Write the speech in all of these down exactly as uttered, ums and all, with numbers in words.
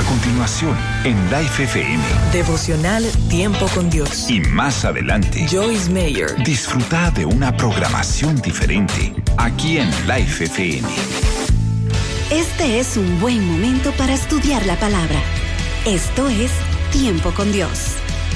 A continuación, en Life F M. Devocional Tiempo con Dios. Y más adelante, Joyce Meyer. Disfruta de una programación diferente aquí en Life F M. Este es un buen momento para estudiar la palabra. Esto es Tiempo con Dios.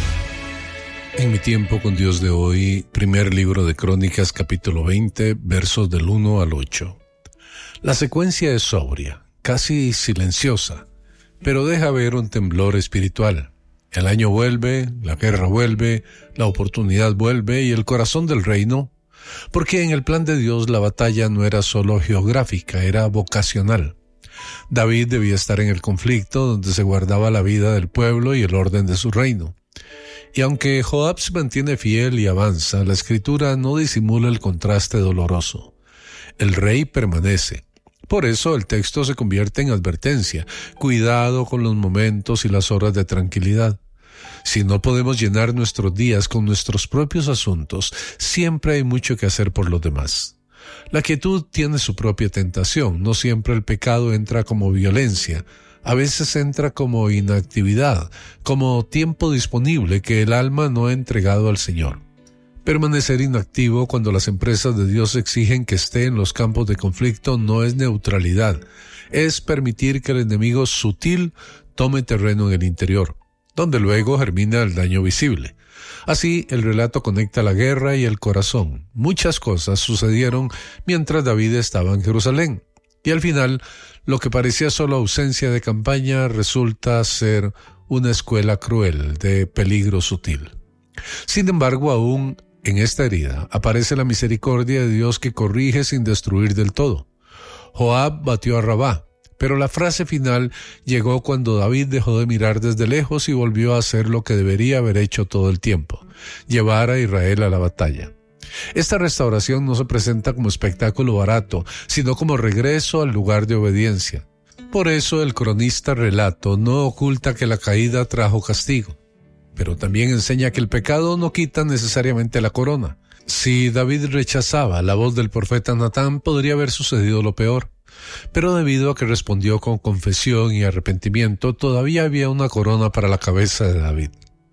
En mi tiempo con Dios de hoy, primer libro de Crónicas, capítulo veinte, versos del uno al ocho. La secuencia es sobria, casi silenciosa, pero deja ver un temblor espiritual. El año vuelve, la guerra vuelve, la oportunidad vuelve y el corazón del reino, porque en el plan de Dios la batalla no era solo geográfica, era vocacional. David debía estar en el conflicto donde se guardaba la vida del pueblo y el orden de su reino. Y aunque Joab se mantiene fiel y avanza, la escritura no disimula el contraste doloroso. El rey permanece. Por eso el texto se convierte en advertencia. Cuidado con los momentos y las horas de tranquilidad. Si no podemos llenar nuestros días con nuestros propios asuntos, siempre hay mucho que hacer por los demás. La quietud tiene su propia tentación. No siempre el pecado entra como violencia. A veces entra como inactividad, como tiempo disponible que el alma no ha entregado al Señor. Permanecer inactivo cuando las empresas de Dios exigen que esté en los campos de conflicto no es neutralidad, es permitir que el enemigo sutil tome terreno en el interior, donde luego germina el daño visible. Así, el relato conecta la guerra y el corazón. Muchas cosas sucedieron mientras David estaba en Jerusalén, y al final, lo que parecía solo ausencia de campaña resulta ser una escuela cruel de peligro sutil. Sin embargo, aún en esta herida aparece la misericordia de Dios que corrige sin destruir del todo. Joab batió a Rabá, pero la frase final llegó cuando David dejó de mirar desde lejos y volvió a hacer lo que debería haber hecho todo el tiempo, llevar a Israel a la batalla. Esta restauración no se presenta como espectáculo barato, sino como regreso al lugar de obediencia. Por eso el cronista relato no oculta que la caída trajo castigo, pero también enseña que el pecado no quita necesariamente la corona. Si David rechazaba la voz del profeta Natán, podría haber sucedido lo peor. Pero debido a que respondió con confesión y arrepentimiento, todavía había una corona para la cabeza de David.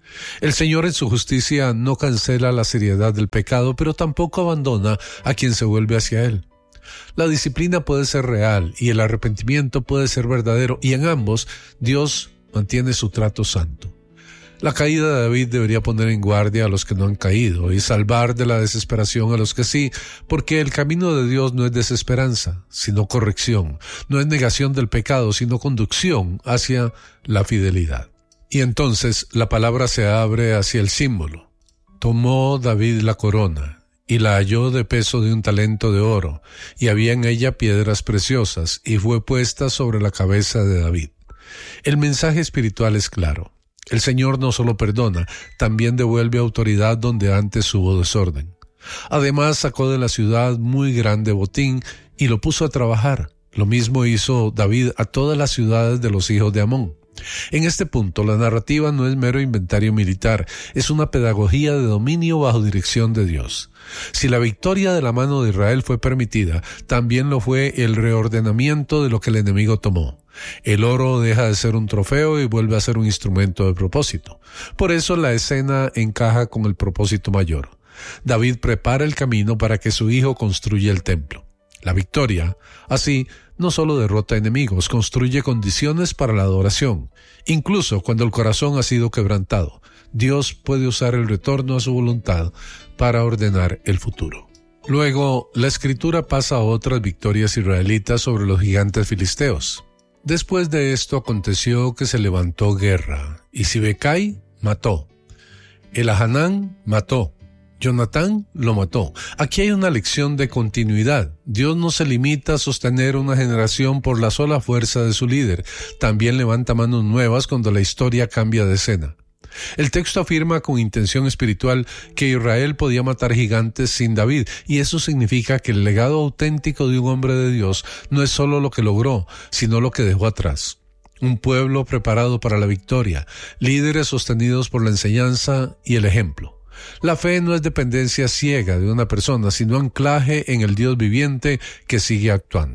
El Señor en su justicia no cancela la seriedad del pecado, pero tampoco abandona a quien se vuelve hacia él. La disciplina puede ser real y el arrepentimiento puede ser verdadero, y en ambos Dios mantiene su trato santo. La caída de David debería poner en guardia a los que no han caído y salvar de la desesperación a los que sí, porque el camino de Dios no es desesperanza, sino corrección, no es negación del pecado, sino conducción hacia la fidelidad. Y entonces la palabra se abre hacia el símbolo. Tomó David la corona y la halló de peso de un talento de oro, y había en ella piedras preciosas, y fue puesta sobre la cabeza de David. El mensaje espiritual es claro. El Señor no solo perdona, también devuelve autoridad donde antes hubo desorden. Además, sacó de la ciudad muy grande botín y lo puso a trabajar. Lo mismo hizo David a todas las ciudades de los hijos de Amón. En este punto, la narrativa no es mero inventario militar, es una pedagogía de dominio bajo dirección de Dios. Si la victoria de la mano de Israel fue permitida, también lo fue el reordenamiento de lo que el enemigo tomó. El oro deja de ser un trofeo y vuelve a ser un instrumento de propósito. Por eso la escena encaja con el propósito mayor. David prepara el camino para que su hijo construya el templo. La victoria, así, no solo derrota enemigos, construye condiciones para la adoración. Incluso cuando el corazón ha sido quebrantado, Dios puede usar el retorno a su voluntad para ordenar el futuro. Luego, la escritura pasa a otras victorias israelitas sobre los gigantes filisteos. Después de esto aconteció que se levantó guerra, y Sibecai mató, Elhanan mató, Jonatán lo mató. Aquí hay una lección de continuidad. Dios no se limita a sostener una generación por la sola fuerza de su líder. También levanta manos nuevas cuando la historia cambia de escena. El texto afirma con intención espiritual que Israel podía matar gigantes sin David, y eso significa que el legado auténtico de un hombre de Dios no es solo lo que logró, sino lo que dejó atrás. Un pueblo preparado para la victoria, líderes sostenidos por la enseñanza y el ejemplo. La fe no es dependencia ciega de una persona, sino anclaje en el Dios viviente que sigue actuando.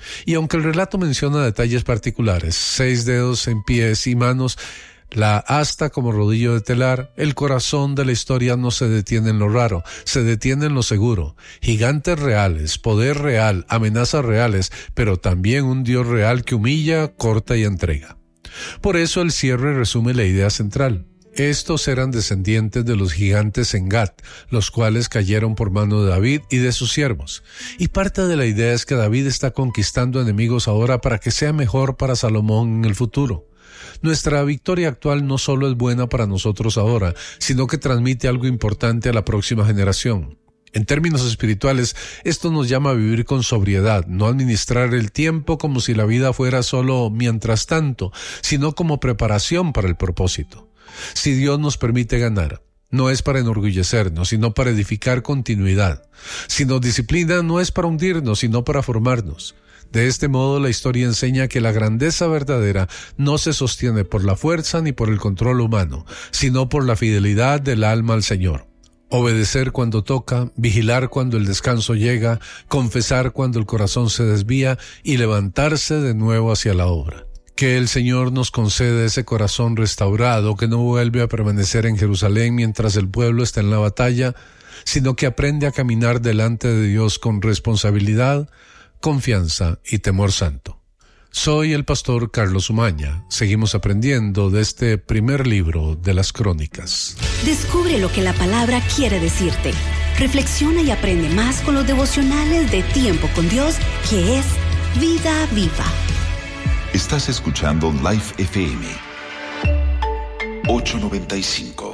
Y aunque el relato menciona detalles particulares, seis dedos en pies y manos, la asta como rodillo de telar, el corazón de la historia no se detiene en lo raro, se detiene en lo seguro. Gigantes reales, poder real, amenazas reales, pero también un Dios real que humilla, corta y entrega. Por eso el cierre resume la idea central. Estos eran descendientes de los gigantes en Gat, los cuales cayeron por mano de David y de sus siervos. Y parte de la idea es que David está conquistando enemigos ahora para que sea mejor para Salomón en el futuro. Nuestra victoria actual no solo es buena para nosotros ahora, sino que transmite algo importante a la próxima generación. En términos espirituales, esto nos llama a vivir con sobriedad, no administrar el tiempo como si la vida fuera solo mientras tanto, sino como preparación para el propósito. Si Dios nos permite ganar, no es para enorgullecernos, sino para edificar continuidad. Si nos disciplina, no es para hundirnos, sino para formarnos. De este modo, la historia enseña que la grandeza verdadera no se sostiene por la fuerza ni por el control humano, sino por la fidelidad del alma al Señor. Obedecer cuando toca, vigilar cuando el descanso llega, confesar cuando el corazón se desvía y levantarse de nuevo hacia la obra. Que el Señor nos conceda ese corazón restaurado que no vuelve a permanecer en Jerusalén mientras el pueblo está en la batalla, sino que aprende a caminar delante de Dios con responsabilidad, confianza y temor santo. Soy el pastor Carlos Umaña. Seguimos aprendiendo de este primer libro de las Crónicas. Descubre lo que la palabra quiere decirte. Reflexiona y aprende más con los devocionales de Tiempo con Dios, que es Vida Viva. Estás escuchando Life F M ochocientos noventa y cinco.